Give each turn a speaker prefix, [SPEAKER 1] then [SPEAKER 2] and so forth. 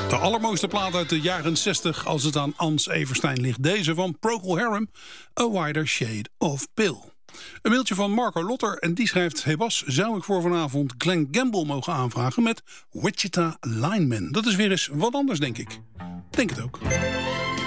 [SPEAKER 1] De allermooiste plaat uit de jaren 60 als het aan Ans Everstein ligt. Deze van Procol Harum, A Wider Shade of Pale. Een mailtje van Marco Lotter en die schrijft: Hey Bas, zou ik voor vanavond Glenn Gamble mogen aanvragen met Wichita Lineman? Dat is weer eens wat anders, denk ik. Denk het ook.